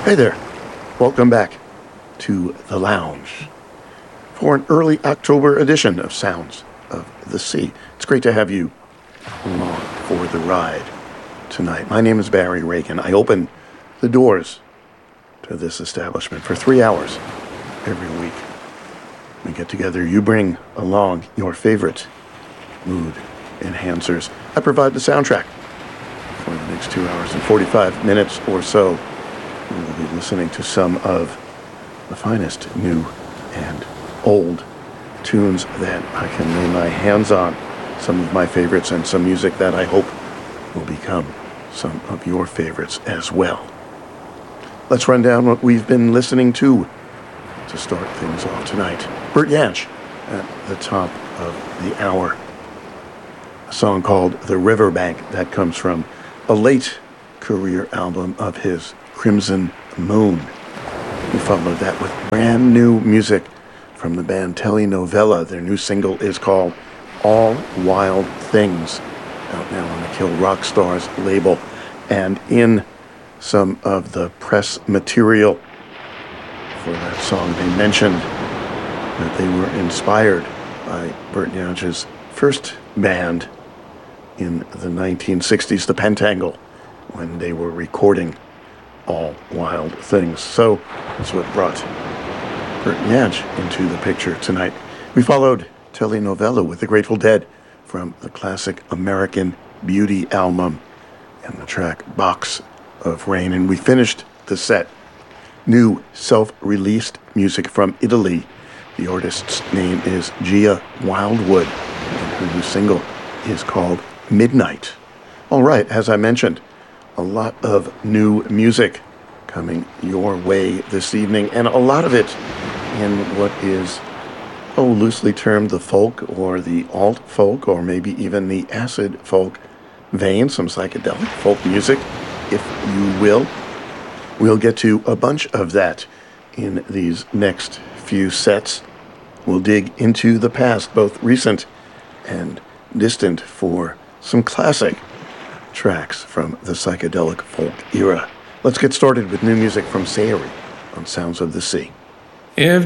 Hey there. Welcome back to The Lounge for an early October edition of Sounds of the Sea. It's great to have you along for the ride tonight. My name is Barry Reagan. I open the doors to this establishment for 3 hours every week. We get together. You bring along your favorite mood enhancers. I provide the soundtrack for the next 2 hours and 45 minutes or so. We will be listening to some of the finest new and old tunes that I can lay my hands on. Some of my favorites and some music that I hope will become some of your favorites as well. Let's run down what we've been listening to start things off tonight. Bert Jansch at the top of the hour. A song called The Riverbank that comes from a late career album of his, Crimson Moon. We followed that with brand new music from the band Telenovela. Their new single is called All Wild Things, out now on the Kill Rock Stars label. And in some of the press material for that song, they mentioned that they were inspired by Bert Jansch's first band in the 1960s, the Pentangle, when they were recording All Wild Things. So that's what brought Bert Jansch into the picture tonight. We followed Telenovela with the Grateful Dead from the classic American Beauty album and the track Box of Rain. And we finished the set. New self-released music from Italy. The artist's name is Gia Wildwood, and her new single is called Midnight. All right, as I mentioned, a lot of new music coming your way this evening, and a lot of it in what is, loosely termed the folk or the alt folk, or maybe even the acid folk vein, some psychedelic folk music, if you will. We'll get to a bunch of that in these next few sets. We'll dig into the past, both recent and distant, for some classic tracks from the psychedelic folk era. Let's get started with new music from Sayuri on Sounds of the Sea. If